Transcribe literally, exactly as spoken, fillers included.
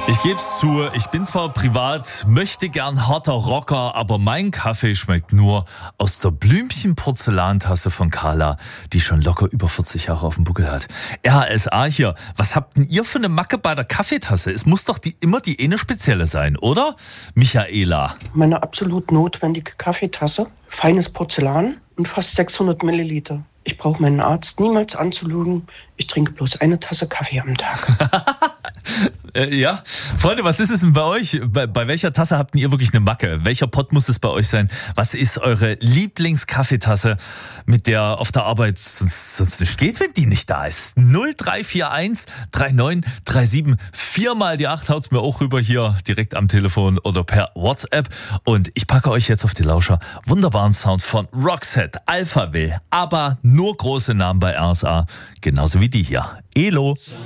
Ich geb's zu, ich bin zwar privat, möchte gern harter Rocker, aber mein Kaffee schmeckt nur aus der Blümchen-Porzellantasse von Carla, die schon locker über vierzig Jahre auf dem Buckel hat. R H S A hier, was habt denn ihr für eine Macke bei der Kaffeetasse? Es muss doch die, immer die eine spezielle sein, oder? Michaela. Meine absolut notwendige Kaffeetasse, feines Porzellan und fast sechshundert Milliliter. Ich brauche meinen Arzt niemals anzulügen. Ich trinke bloß eine Tasse Kaffee am Tag. äh, ja, Freunde, was ist es denn bei euch? Bei, bei welcher Tasse habt ihr wirklich eine Macke? Welcher Pott muss es bei euch sein? Was ist eure Lieblingskaffeetasse, mit der auf der Arbeit sonst, sonst nicht geht, wenn die nicht da ist? null drei vier eins drei neun drei sieben viermal die acht haut's mir auch rüber hier direkt am Telefon oder per WhatsApp. Und ich packe euch jetzt auf die Lauscher wunderbaren Sound von Roxette, Alphaville, aber nur große Namen bei R S A, genauso wie die hier. Elo.